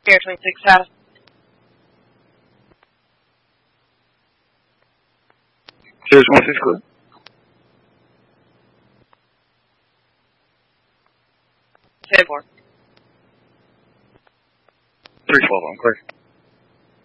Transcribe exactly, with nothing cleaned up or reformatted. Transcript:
Air twenty-six South. Cheers, one six clear. ten four. three twelve, I'm clear.